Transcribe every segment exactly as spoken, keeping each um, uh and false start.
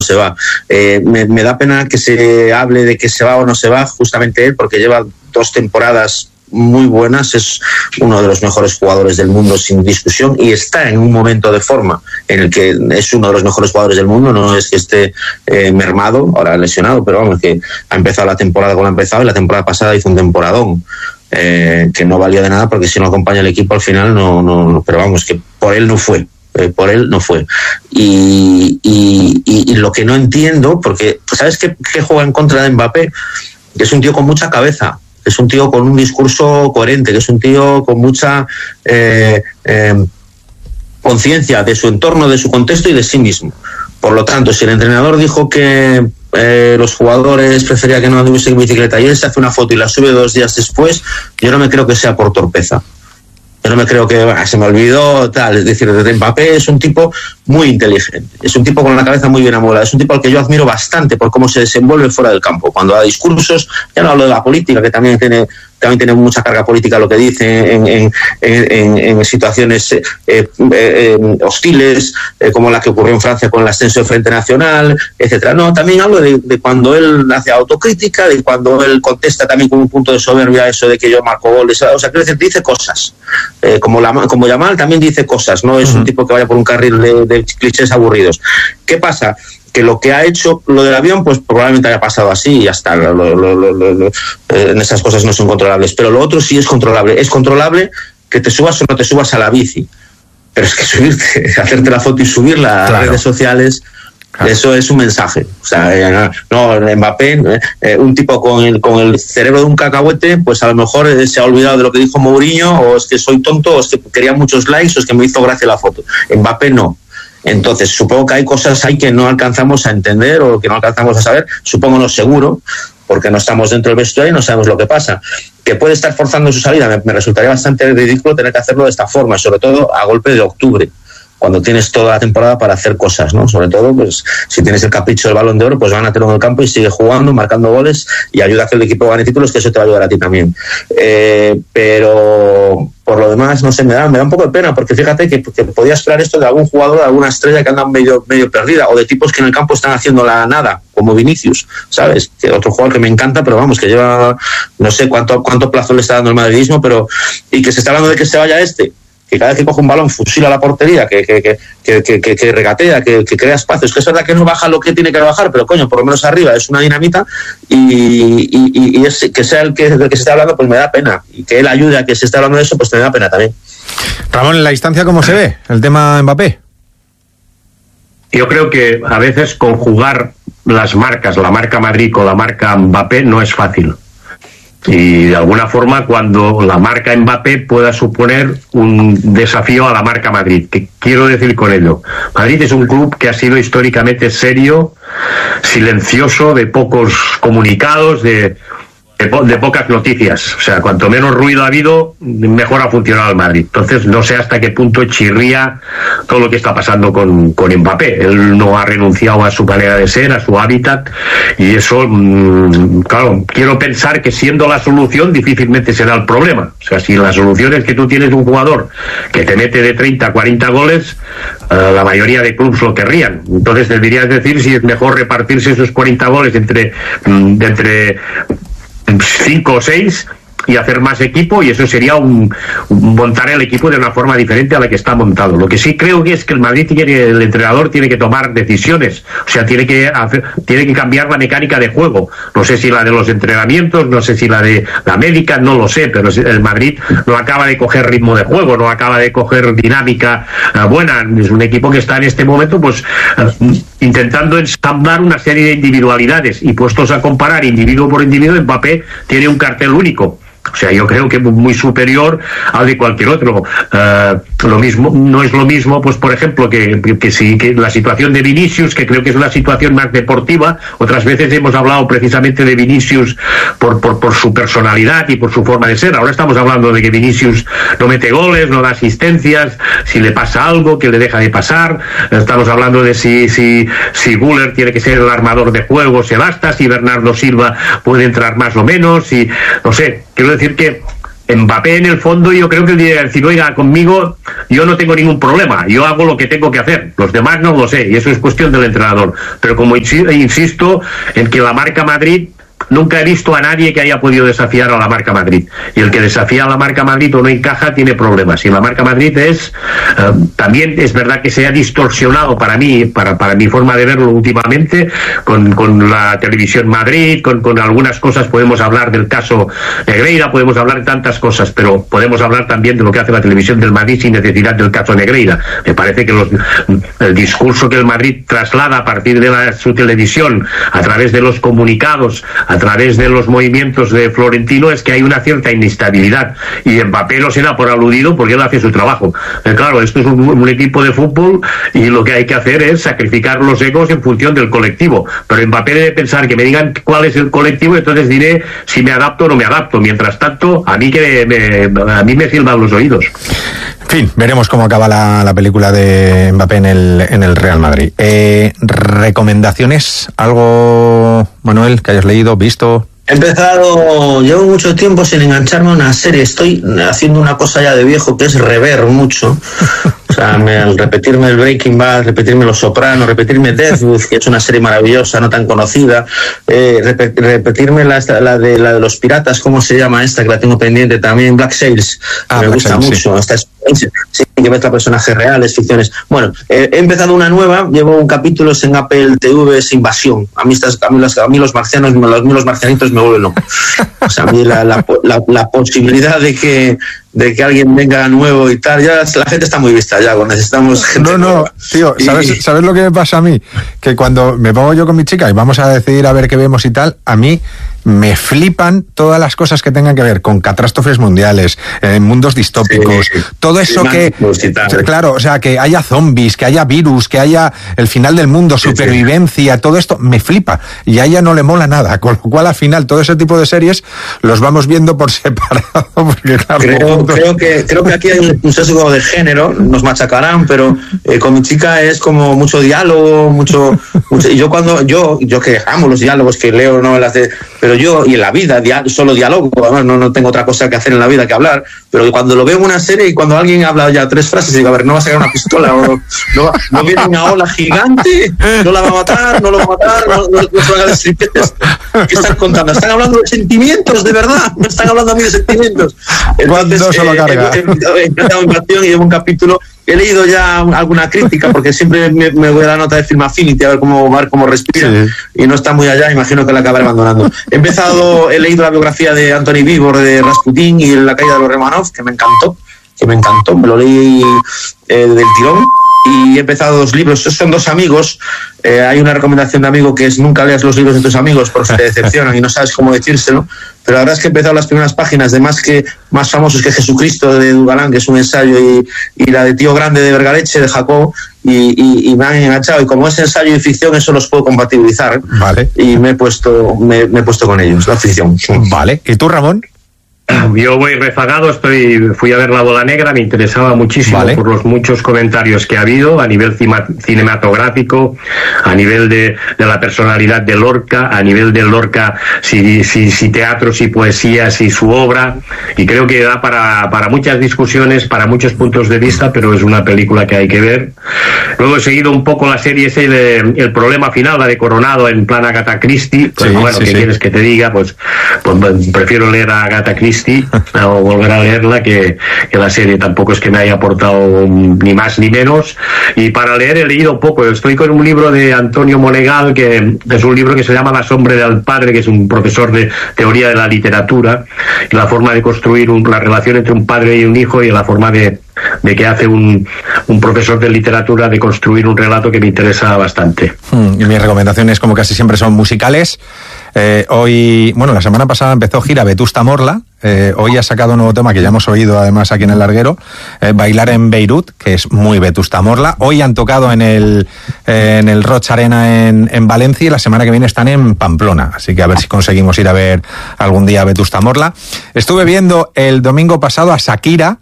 se va. Eh, me, me da pena que se hable de que se va o no se va justamente él, porque lleva dos temporadas muy buenas, es uno de los mejores jugadores del mundo sin discusión y está en un momento de forma en el que es uno de los mejores jugadores del mundo, no es que esté eh, mermado, ahora lesionado, pero vamos, que ha empezado la temporada como ha empezado y la temporada pasada hizo un temporadón eh, que no valió de nada porque si no acompaña el equipo al final no, no, pero vamos, que por él no fue. Eh, por él no fue y, y, y, y lo que no entiendo, porque ¿sabes qué, qué juega en contra de Mbappé? Que es un tío con mucha cabeza, es un tío con un discurso coherente, que es un tío con mucha eh, eh, conciencia de su entorno, de su contexto y de sí mismo. Por lo tanto, si el entrenador dijo que eh, los jugadores prefería que no anduviesen en bicicleta y él se hace una foto y la sube dos días después, yo no me creo que sea por torpeza. Yo no me creo que ah, se me olvidó tal, es decir, Mbappé es un tipo muy inteligente, es un tipo con la cabeza muy bien amueblada, es un tipo al que yo admiro bastante por cómo se desenvuelve fuera del campo, cuando da discursos, ya no hablo de la política, que también tiene también tiene mucha carga política lo que dice en, en, en, en situaciones eh, eh, hostiles, eh, como la que ocurrió en Francia con el ascenso del Frente Nacional, etcétera. No, también hablo de, de cuando él hace autocrítica, de cuando él contesta también con un punto de soberbia eso de que yo marco goles, o sea, quiero decir, dice cosas. Eh, como, la, como Yamal también dice cosas, no es uh-huh. un tipo que vaya por un carril de, de clichés aburridos. ¿Qué pasa? Que lo que ha hecho lo del avión, pues probablemente haya pasado así y ya está. Lo, lo, lo, lo, lo, en esas cosas no son controlables. Pero lo otro sí es controlable. Es controlable que te subas o no te subas a la bici. Pero es que subirte, hacerte la foto y subirla a claro. redes sociales, claro. eso es un mensaje. O sea, no, Mbappé, eh, un tipo con el, con el cerebro de un cacahuete, pues a lo mejor eh, se ha olvidado de lo que dijo Mourinho, o es que soy tonto, o es que quería muchos likes, o es que me hizo gracia la foto. Mbappé no. Entonces, supongo que hay cosas ahí que no alcanzamos a entender o que no alcanzamos a saber, supongo no seguro, porque no estamos dentro del vestuario y no sabemos lo que pasa. Que puede estar forzando su salida, me, me resultaría bastante ridículo tener que hacerlo de esta forma, sobre todo a golpe de octubre, cuando tienes toda la temporada para hacer cosas, ¿no? Sobre todo, pues, si tienes el capricho del Balón de Oro, pues van a tenerlo en el campo y sigue jugando, marcando goles y ayuda a que el equipo gane títulos, que eso te va a ayudar a ti también. Eh, pero, por lo demás, no sé, me da, me da un poco de pena, porque fíjate que, que podía esperar esto de algún jugador, de alguna estrella que anda medio, medio perdida, o de tipos que en el campo están haciendo la nada, como Vinicius, ¿sabes? Que otro jugador que me encanta, pero vamos, que lleva, no sé cuánto, cuánto plazo le está dando el madridismo, pero, y que se está hablando de que se vaya este, que cada vez que coge un balón fusila la portería, que, que, que, que, que, que regatea, que, que crea espacios, que es verdad que no baja lo que tiene que bajar, pero coño, por lo menos arriba es una dinamita, y, y, y es, que sea el que, del que se está hablando, pues me da pena, y que él ayude a que se esté hablando de eso, pues me da pena también. Ramón, en la distancia, ¿cómo se ve el tema Mbappé? Yo creo que a veces conjugar las marcas, la marca Madrid con la marca Mbappé, no es fácil. Y de alguna forma, cuando la marca Mbappé pueda suponer un desafío a la marca Madrid. ¿Qué quiero decir con ello? Madrid es un club que ha sido históricamente serio, silencioso, de pocos comunicados, de, de, po- de pocas noticias. O sea, cuanto menos ruido ha habido, mejor ha funcionado el Madrid. Entonces, no sé hasta qué punto chirría todo lo que está pasando con, con Mbappé. Él no ha renunciado a su manera de ser, a su hábitat, y eso, mmm, claro, quiero pensar que siendo la solución, difícilmente será el problema. O sea, si la solución es que tú tienes un jugador que te mete de treinta a cuarenta goles, uh, la mayoría de clubes lo querrían. Entonces, deberías decir si es mejor repartirse esos cuarenta goles entre, mmm, de entre cinco o seis y hacer más equipo, y eso sería un, un montar el equipo de una forma diferente a la que está montado. Lo que sí creo que es que el Madrid tiene, el entrenador tiene que tomar decisiones, o sea, tiene que hacer, tiene que cambiar la mecánica de juego. No sé si la de los entrenamientos, no sé si la de la médica, no lo sé, pero el Madrid no acaba de coger ritmo de juego, no acaba de coger dinámica uh, buena. Es un equipo que está en este momento, pues, uh, intentando ensamblar una serie de individualidades, y puestos a comparar individuo por individuo, Mbappé tiene un cartel único. O sea, yo creo que muy superior al de cualquier otro. Uh, lo mismo, no es lo mismo, pues, por ejemplo, que, que, que sí, que la situación de Vinicius, que creo que es una situación más deportiva. Otras veces hemos hablado precisamente de Vinicius por, por, por su personalidad y por su forma de ser. Ahora estamos hablando de que Vinicius no mete goles, no da asistencias, si le pasa algo, que le deja de pasar. Estamos hablando de si, si, si Güler tiene que ser el armador de juego, se basta, si Bernardo Silva puede entrar más o menos, y no sé. Quiero decir que Mbappé, en el fondo, yo creo que el decir, oiga, conmigo yo no tengo ningún problema, yo hago lo que tengo que hacer, los demás no lo sé, y eso es cuestión del entrenador. Pero como insisto en que la marca Madrid, nunca he visto a nadie que haya podido desafiar a la marca Madrid. Y el que desafía a la marca Madrid o no encaja tiene problemas. Y la marca Madrid es, eh, también es verdad que se ha distorsionado para mí, para, para mi forma de verlo últimamente, con, con la televisión Madrid, con, con algunas cosas. Podemos hablar del caso Negreira, podemos hablar de tantas cosas, pero podemos hablar también de lo que hace la televisión del Madrid sin necesidad del caso Negreira. Me parece que los, el discurso que el Madrid traslada a partir de la, su televisión, a través de los comunicados, a través de los movimientos de Florentino, es que hay una cierta inestabilidad, y Mbappé no se da por aludido porque él hace su trabajo. Eh, claro, esto es un, un equipo de fútbol y lo que hay que hacer es sacrificar los egos en función del colectivo, pero Mbappé debe pensar que me digan cuál es el colectivo, entonces diré si me adapto o no me adapto. Mientras tanto, a mí que me, a mí me silban los oídos. En fin, veremos cómo acaba la, la película de Mbappé en el, en el Real Madrid. Eh, ¿Recomendaciones? ¿Algo, Manuel, que hayas leído, visto? He empezado, llevo mucho tiempo sin engancharme a una serie. Estoy haciendo una cosa ya de viejo, que es rever mucho. O sea, me, al repetirme el Breaking Bad, repetirme Los Sopranos, repetirme Deathwood, que es una serie maravillosa, no tan conocida, eh, repet, repetirme la, la, de, la de los piratas, ¿cómo se llama esta? Que la tengo pendiente también, Black Sails, ah, me Black gusta Sails, mucho. Sí. Esta es, sí, que mezcla personajes reales, ficciones. Bueno, eh, he empezado una nueva, llevo un capítulo en Apple T V, es Invasión. A mí, estas, a mí, las, a mí los marcianos, a mí los marcianitos me vuelven loco. O sea, a mí la, la, la, la posibilidad de que de que alguien venga nuevo y tal, ya la gente está muy vista ya, necesitamos gente no, no, nueva. Tío, ¿sabes, y... ¿sabes lo que me pasa a mí? Que cuando me pongo yo con mi chica y vamos a decidir a ver qué vemos y tal, a mí me flipan todas las cosas que tengan que ver con catástrofes mundiales, eh, mundos distópicos, sí, todo eso que... Claro, o sea, que haya zombies, que haya virus, que haya el final del mundo, sí, supervivencia, sí. Todo esto me flipa. Y a ella no le mola nada, con lo cual al final todo ese tipo de series los vamos viendo por separado, porque claro... Creo, creo, que, creo que aquí hay un sesgo de género, nos machacarán, pero eh, con mi chica es como mucho diálogo, mucho... mucho y yo cuando... Yo, yo que amo los diálogos, que leo novelas de... Pero yo, y en la vida, dia, solo diálogo, además no, no tengo otra cosa que hacer en la vida que hablar, pero cuando lo veo en una serie y cuando alguien habla ya tres frases, digo, a ver, no va a sacar una pistola, o no, no viene una ola gigante, no la va a matar, no lo va a matar, no, no, no se van a destruir esto. ¿Qué están contando? Están hablando de sentimientos, de verdad, no están hablando a mí de sentimientos. Entonces, se lo carga? Eh, he empezado invasión y llevo un capítulo. He leído ya alguna crítica, porque siempre me, me voy a la nota de Film Affinity a ver cómo, a ver cómo respira, sí. Y no está muy allá, imagino que la acabaré abandonando. He empezado, he leído la biografía de Anthony Vivor de Rasputin y La caída de los Romanov, que me encantó, que me encantó, me lo leí eh, del tirón. Y he empezado dos libros, son dos amigos. Eh, hay una recomendación de amigo que es: nunca leas los libros de tus amigos porque te decepcionan y no sabes cómo decírselo. Pero la verdad es que he empezado las primeras páginas de Más que más famosos que Jesucristo de Dugalán, que es un ensayo, y, y la de Tío Grande de Vergaleche de Jacob, y, y, y me han enganchado. Y como es ensayo y ficción, eso los puedo compatibilizar. Vale. Y me he puesto, me, me he puesto con ellos, la ficción. Vale. ¿Y tú, Ramón? Yo voy rezagado, estoy, fui a ver La Bola Negra, me interesaba muchísimo, vale, por los muchos comentarios que ha habido a nivel cima, cinematográfico, a nivel de, de la personalidad de Lorca, a nivel de Lorca, si, si, si teatro, si poesía, si su obra, y creo que da para, para muchas discusiones, para muchos puntos de vista, pero es una película que hay que ver. Luego he seguido un poco la serie ese de El problema final, la de Coronado, en plan Agatha Christie, pues sí, bueno, sí, ¿qué sí. quieres que te diga? Pues, pues prefiero leer a Agatha Christie o volver a leerla que, que la serie. Tampoco es que me haya aportado ni más ni menos, y para leer he leído poco. Estoy con un libro de Antonio Monegal, que es un libro que se llama La sombra del padre, que es un profesor de teoría de la literatura y la forma de construir un, la relación entre un padre y un hijo, y la forma de de que hace un, un profesor de literatura de construir un relato que me interesa bastante. Hmm, y mis recomendaciones, como casi siempre, son musicales. Eh, hoy, bueno, la semana pasada empezó gira Vetusta Morla. Eh, hoy ha sacado un nuevo tema que ya hemos oído además aquí en El Larguero, eh, Bailar en Beirut, que es muy Vetusta Morla. Hoy han tocado en el eh, en el Roig Arena en, en Valencia, y la semana que viene están en Pamplona, así que a ver si conseguimos ir a ver algún día a Vetusta Morla. Estuve viendo el domingo pasado a Shakira,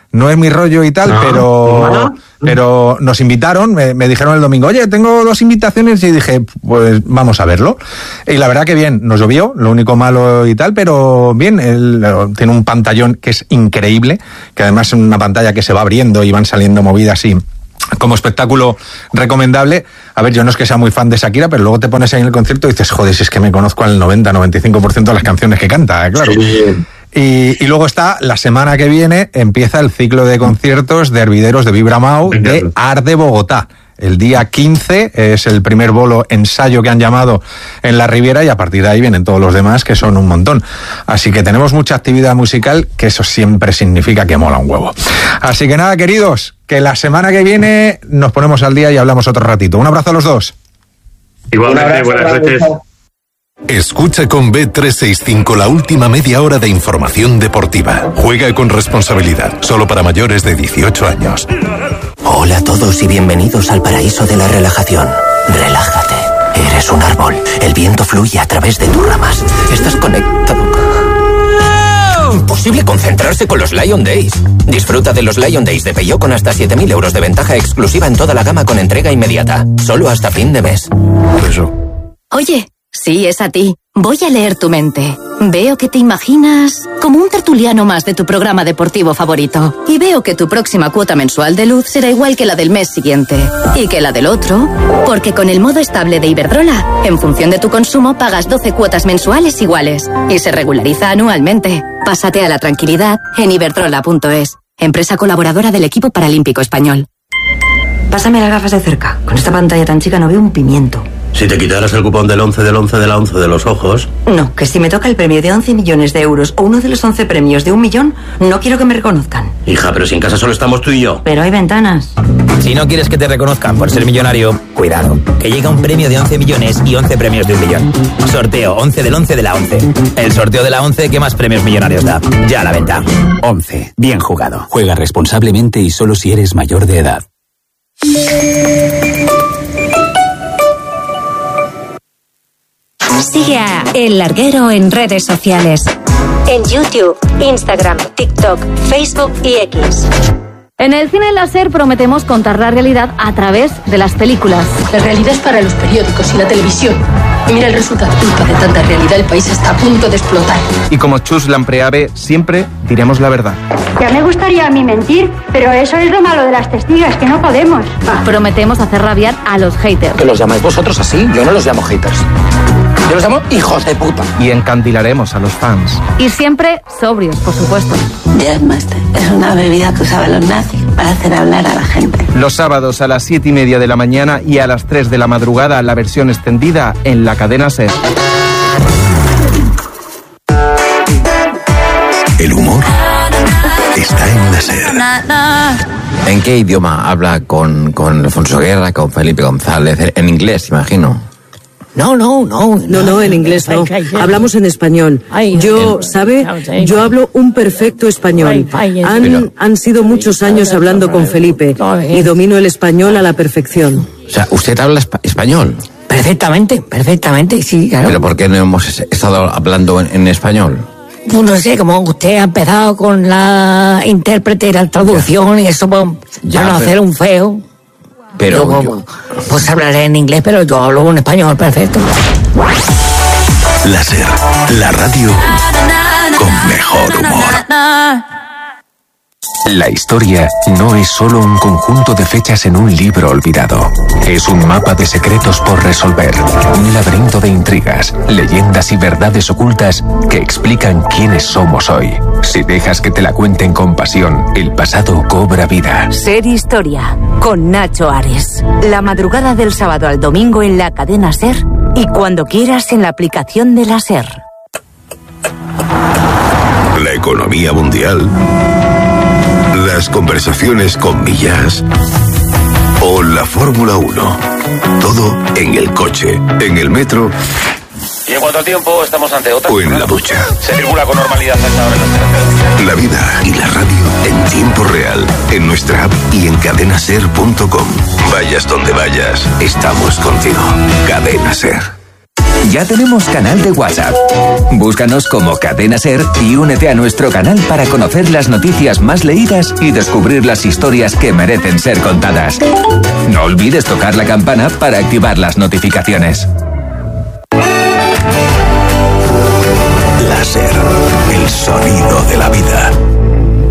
no es mi rollo y tal, no, pero no. pero nos invitaron, me, me dijeron el domingo, oye, tengo dos invitaciones, y dije, pues vamos a verlo. Y la verdad que bien, nos llovió, lo único malo y tal, pero bien, él tiene un pantallón que es increíble, que además es una pantalla que se va abriendo y van saliendo movidas así. Como espectáculo recomendable. A ver, yo no es que sea muy fan de Shakira, pero luego te pones ahí en el concierto y dices, joder, si es que me conozco al noventa, noventa y cinco por ciento de las canciones que canta, ¿eh? Claro. Sí. Y, y luego está, la semana que viene, empieza el ciclo de conciertos de hervideros de Vibramau de Art de Bogotá. El día quince es el primer bolo ensayo que han llamado en la Riviera, y a partir de ahí vienen todos los demás, que son un montón. Así que tenemos mucha actividad musical, que eso siempre significa que mola un huevo. Así que nada, queridos, que la semana que viene nos ponemos al día y hablamos otro ratito. Un abrazo a los dos. Igualmente, buenas noches. Escucha con B trescientos sesenta y cinco la última media hora de información deportiva. Juega con responsabilidad, solo para mayores de dieciocho años. Hola a todos y bienvenidos al paraíso de la relajación. Relájate. Eres un árbol. El viento fluye a través de tus ramas. Estás conectado. Imposible concentrarse con los Lion Days. Disfruta de los Lion Days de Peugeot con hasta siete mil euros de ventaja exclusiva en toda la gama con entrega inmediata. Solo hasta fin de mes. Eso. Oye, sí, es a ti. Voy a leer tu mente. Veo que te imaginas como un tertuliano más de tu programa deportivo favorito. Y veo que tu próxima cuota mensual de luz será igual que la del mes siguiente. Y que la del otro. Porque con el modo estable de Iberdrola, en función de tu consumo, pagas doce cuotas mensuales iguales. Y se regulariza anualmente. Pásate a la tranquilidad en iberdrola punto es. Empresa colaboradora del equipo paralímpico español. Pásame las gafas de cerca. Con esta pantalla tan chica no veo un pimiento. Si te quitaras el cupón del once del once de la once de los ojos... No, que si me toca el premio de once millones de euros o uno de los once premios de un millón, no quiero que me reconozcan. Hija, pero si en casa solo estamos tú y yo. Pero hay ventanas. Si no quieres que te reconozcan por ser millonario, cuidado, que llega un premio de once millones y once premios de un millón. Sorteo once del once de la once. El sorteo de la once que más premios millonarios da. Ya a la venta. once. Bien jugado. Juega responsablemente y solo si eres mayor de edad. Sigue a El Larguero en redes sociales. En YouTube, Instagram, TikTok, Facebook y X. En el cine láser prometemos contar la realidad a través de las películas. La realidad es para los periódicos y la televisión. Y mira el resultado. Culpa de tanta realidad, el país está a punto de explotar. Y como Chus Lampreave, siempre diremos la verdad. Ya me gustaría a mí mentir, pero eso es lo malo de las testigas, que no podemos. Ah. Prometemos hacer rabiar a los haters. ¿Que los llamáis vosotros así? Yo no los llamo haters. Yo los llamo hijos de puta. Y encandilaremos a los fans. Y siempre sobrios, por supuesto. Jazzmaster es una bebida que usaban los nazis para hacer hablar a la gente. Los sábados a las siete y media de la mañana y a las tres de la madrugada la versión extendida en la cadena SER. El humor está en la SER. ¿En qué idioma habla con, con Alfonso Guerra, con Felipe González? En inglés, imagino. No, no, no. No, no, en inglés no. Hablamos en español. Yo, ¿sabe? Yo hablo un perfecto español. Han, han sido muchos años hablando con Felipe y domino el español a la perfección. O sea, ¿usted habla espa- español? Perfectamente, perfectamente, sí, claro. ¿Pero por qué no hemos estado hablando en, en español? Pues no sé, como usted ha empezado con la intérprete y la traducción y eso para Ya, no pero- hacer un feo. Pero Yo, yo- pues hablaré en inglés, pero yo hablo un español perfecto. La SER, la radio con mejor humor. La historia no es solo un conjunto de fechas en un libro olvidado. Es un mapa de secretos por resolver, un laberinto de intrigas, leyendas y verdades ocultas que explican quiénes somos hoy. Si dejas que te la cuenten con pasión, el pasado cobra vida. Ser Historia, con Nacho Ares. La madrugada del sábado al domingo en la cadena SER y cuando quieras en la aplicación de la SER. La economía mundial, las conversaciones con Millas o la Fórmula uno. Todo en el coche, en el metro Y en cuanto al tiempo, estamos ante otra. o en la ducha. Se circula con normalidad a esta hora en las carreteras. La vida y la radio en tiempo real, en nuestra app y en cadena ser punto com. Vayas donde vayas, estamos contigo. Cadena SER. Ya tenemos canal de WhatsApp. Búscanos como Cadena Ser y únete a nuestro canal para conocer las noticias más leídas y descubrir las historias que merecen ser contadas. No olvides tocar la campana para activar las notificaciones.